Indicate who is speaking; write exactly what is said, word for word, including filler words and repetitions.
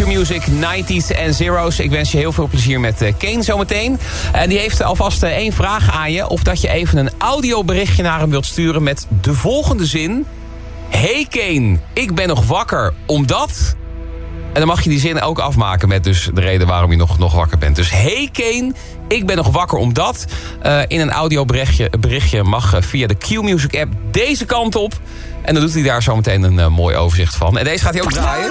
Speaker 1: Q-Music nineties en zeros. Ik wens je heel veel plezier met uh, Kane zometeen. En die heeft alvast uh, één vraag aan je. Of dat je even een audioberichtje naar hem wilt sturen met de volgende zin. Hey Kane, ik ben nog wakker, omdat... En dan mag je die zin ook afmaken met dus de reden waarom je nog, nog wakker bent. Dus hey Kane, ik ben nog wakker omdat... Uh, in een audioberichtje berichtje mag uh, via de Q-Music app deze kant op. En dan doet hij daar zometeen een uh, mooi overzicht van. En deze gaat hij ook draaien.